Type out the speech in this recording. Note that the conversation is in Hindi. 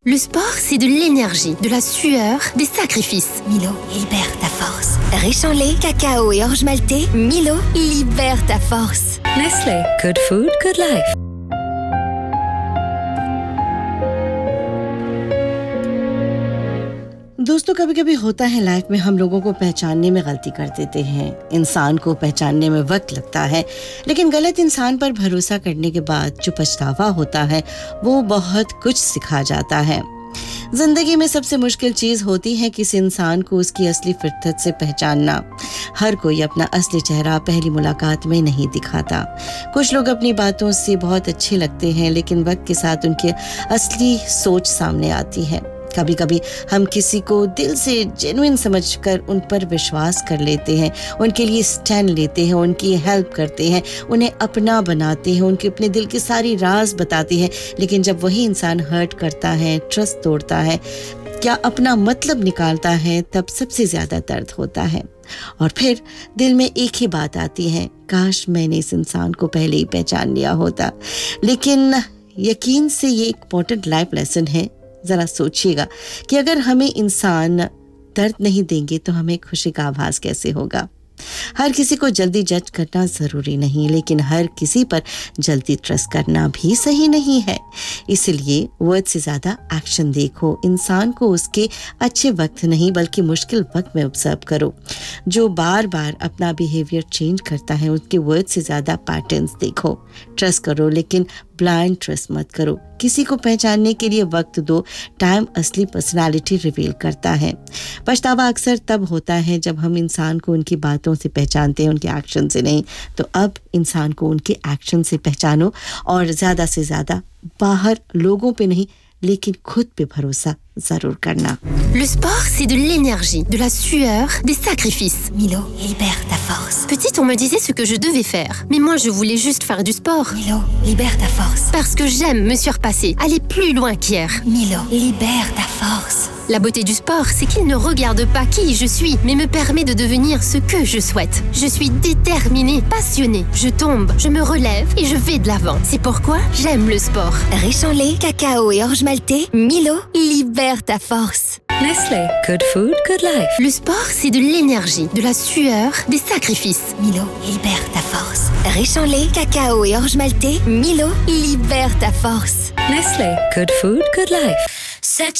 Le sport, c'est de l'énergie, de la sueur, des sacrifices. Milo libère ta force. Riche en lait, cacao et orge maltais, Milo libère ta force. Nestlé, good food, good life. दोस्तों, कभी कभी होता है लाइफ में हम लोगों को पहचानने में गलती कर देते हैं। इंसान को पहचानने में वक्त लगता है, लेकिन गलत इंसान पर भरोसा करने के बाद जो पछतावा होता है वो बहुत कुछ सिखा जाता है। जिंदगी में सबसे मुश्किल चीज होती है किसी इंसान को उसकी असली फितरत से पहचानना। हर कोई अपना असली चेहरा पहली मुलाकात में नहीं दिखाता। कुछ लोग अपनी बातों से बहुत अच्छे लगते हैं, लेकिन वक्त के साथ उनकी असली सोच सामने आती है। कभी कभी हम किसी को दिल से जेन्युइन समझकर उन पर विश्वास कर लेते हैं, उनके लिए स्टैंड लेते हैं, उनकी हेल्प करते हैं, उन्हें अपना बनाते हैं, उनके अपने दिल के सारी राज बताते हैं। लेकिन जब वही इंसान हर्ट करता है, ट्रस्ट तोड़ता है, क्या अपना मतलब निकालता है, तब सबसे ज्यादा दर्द होता है। और फिर दिल में एक ही बात आती है, काश मैंने इस इंसान को पहले ही पहचान लिया होता। लेकिन यकीन से ये एक इम्पोर्टेंट लाइफ लेसन है। जरा सोचिएगा कि अगर हमें इंसान दर्द नहीं देंगे तो हमें खुशी का आभास कैसे होगा। हर किसी को जल्दी जज करना ज़रूरी नहीं, लेकिन हर किसी पर जल्दी ट्रस्ट करना भी सही नहीं है। इसलिए वर्ड से ज़्यादा एक्शन देखो। इंसान को उसके अच्छे वक्त नहीं बल्कि मुश्किल वक्त में ऑब्जर्व करो। जो बार बार अपना बिहेवियर चेंज करता है उसके वर्ड से ज़्यादा पैटर्न्स देखो। ट्रस्ट करो, लेकिन ब्लाइंड ट्रस्ट मत करो। किसी को पहचानने के लिए वक्त दो। टाइम असली पर्सनालिटी रिवील करता है। पछतावा अक्सर तब होता है जब हम इंसान को उनकी बातों से पहचानते हैं, उनके एक्शन से नहीं। तो अब इंसान को उनके एक्शन से पहचानो और ज़्यादा से ज़्यादा बाहर लोगों पे नहीं लेकिन खुद पे भरोसा जरूर करना। Le sport, c'est de l'énergie, de la sueur, des sacrifices. Milo libère ta force. Petite, on me disait ce que je devais faire. Mais moi, je voulais juste faire du sport. Milo libère ta force. Parce que j'aime me surpasser, aller plus loin qu'hier. Milo libère ta force. La beauté du sport, c'est qu'il ne regarde pas qui je suis, mais me permet de devenir ce que je souhaite. Je suis déterminée, passionnée. Je tombe, je me relève et je vais de l'avant. C'est pourquoi j'aime le sport. Riche en lait, cacao et orge maltais, Milo libère ta force. Nestlé, good food, good life. Le sport, c'est de l'énergie, de la sueur, des sacrifices. Milo libère ta force. Riche en lait, cacao et orge maltais, Milo libère ta force. Nestlé, good food, good life.